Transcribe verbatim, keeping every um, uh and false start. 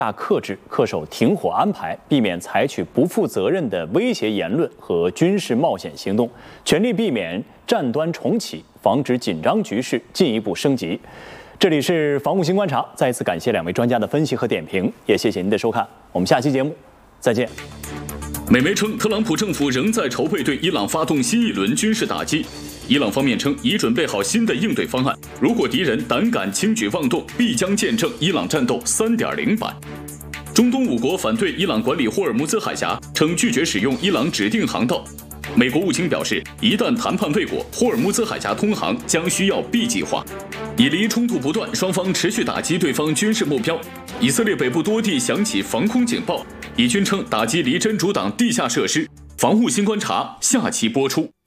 大克制，恪守停火安排，避免采取不负责任的威胁言论和军事冒险行动，全力避免战端重启，防止紧张局势进一步升级。这里是防务新观察，再次感谢两位专家的分析和点评，也谢谢您的收看，我们下期节目再见。 美媒称，特朗普政府仍在筹备对伊朗发动新一轮军事打击。伊朗方面称，已准备好新的应对方案，如果敌人胆敢轻举妄动，必将见证伊朗战斗 三点零 版。中东五国反对伊朗管理霍尔木兹海峡，称拒绝使用伊朗指定航道。美国务卿表示，一旦谈判未果，霍尔木兹海峡通航将需要 B 计划。以黎冲突不断，双方持续打击对方军事目标。以色列北部多地响起防空警报，以军称打击黎真主党地下设施。防务新观察下期播出。